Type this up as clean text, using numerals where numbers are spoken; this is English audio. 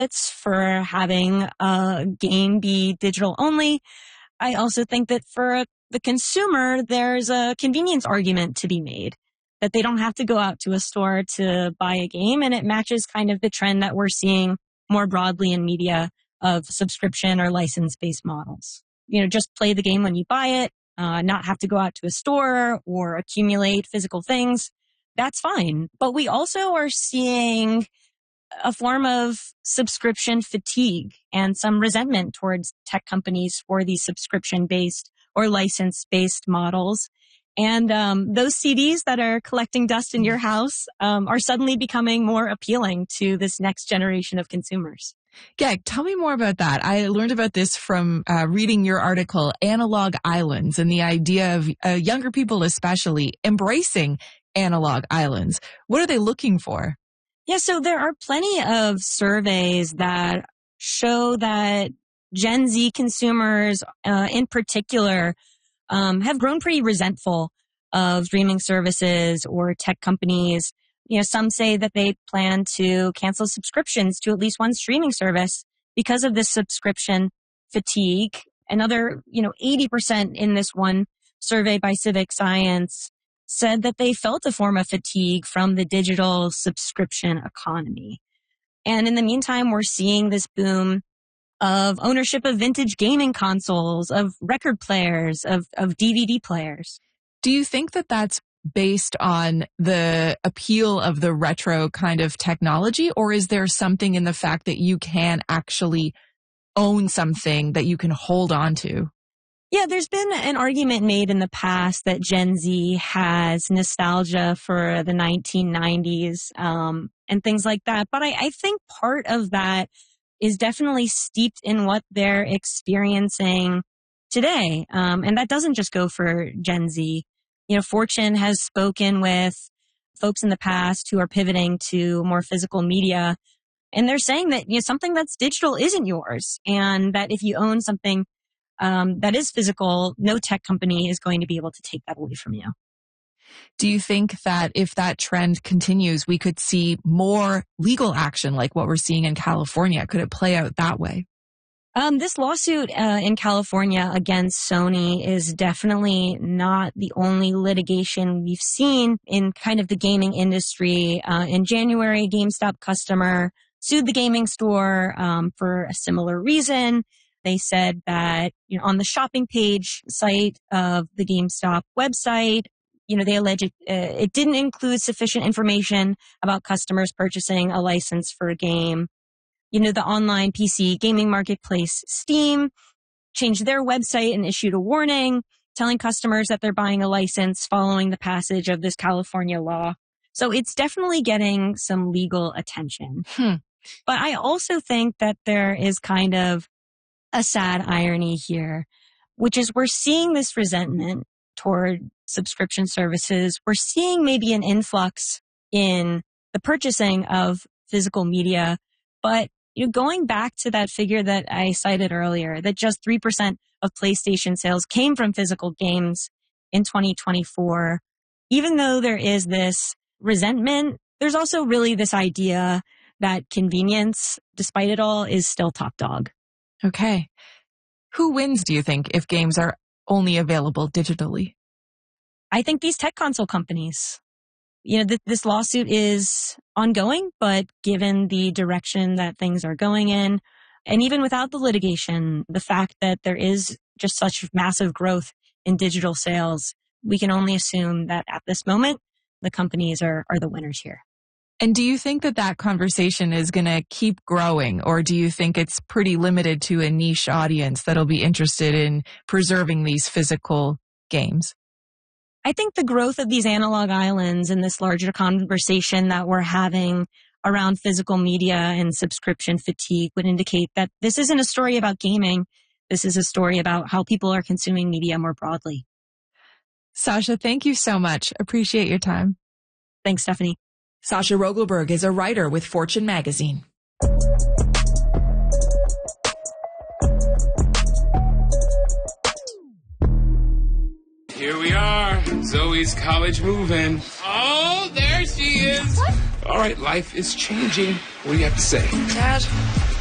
benefits for having a game be digital only. I also think that for the consumer, there's a convenience argument to be made that they don't have to go out to a store to buy a game. And it matches kind of the trend that we're seeing more broadly in media of subscription or license-based models. Just play the game when you buy it, not have to go out to a store or accumulate physical things. That's fine. But we also are seeing a form of subscription fatigue and some resentment towards tech companies for these subscription-based or license-based models. And those CDs that are collecting dust in your house are suddenly becoming more appealing to this next generation of consumers. Yeah, tell me more about that. I learned about this from reading your article, Analog Islands, and the idea of younger people especially embracing analog islands. What are they looking for? Yeah, so there are plenty of surveys that show that Gen Z consumers in particular have grown pretty resentful of streaming services or tech companies. Some say that they plan to cancel subscriptions to at least one streaming service because of this subscription fatigue. Another, 80% in this one survey by Civic Science said that they felt a form of fatigue from the digital subscription economy. And in the meantime, we're seeing this boom of ownership of vintage gaming consoles, of record players, of DVD players. Do you think that that's based on the appeal of the retro kind of technology, or is there something in the fact that you can actually own something that you can hold on to? Yeah, there's been an argument made in the past that Gen Z has nostalgia for the 1990s and things like that. But I think part of that is definitely steeped in what they're experiencing today. And that doesn't just go for Gen Z. Fortune has spoken with folks in the past who are pivoting to more physical media. And they're saying that something that's digital isn't yours. And that if you own something that is physical, no tech company is going to be able to take that away from you. Do you think that if that trend continues, we could see more legal action like what we're seeing in California? Could it play out that way? This lawsuit in California against Sony is definitely not the only litigation we've seen in kind of the gaming industry. In January, a GameStop customer sued the gaming store for a similar reason. They said that on the shopping page site of the GameStop website, they allege it didn't include sufficient information about customers purchasing a license for a game. The online PC gaming marketplace Steam changed their website and issued a warning telling customers that they're buying a license following the passage of this California law. So it's definitely getting some legal attention. But I also think that there is kind of a sad irony here, which is we're seeing this resentment toward subscription services. We're seeing maybe an influx in the purchasing of physical media, but going back to that figure that I cited earlier, that just 3% of PlayStation sales came from physical games in 2024, even though there is this resentment, there's also really this idea that convenience, despite it all, is still top dog. Okay. Who wins, do you think, if games are only available digitally? I think these tech console companies. This lawsuit is ongoing, but given the direction that things are going in, and even without the litigation, the fact that there is just such massive growth in digital sales, we can only assume that at this moment, the companies are the winners here. And do you think that conversation is going to keep growing, or do you think it's pretty limited to a niche audience that'll be interested in preserving these physical games? I think the growth of these analog islands and this larger conversation that we're having around physical media and subscription fatigue would indicate that this isn't a story about gaming. This is a story about how people are consuming media more broadly. Sasha, thank you so much. Appreciate your time. Thanks, Stephanie. Sasha Rogelberg is a writer with Fortune magazine. Here we are, Zoe's college move-in. Oh, there she is. What? All right, life is changing. What do you have to say? Dad,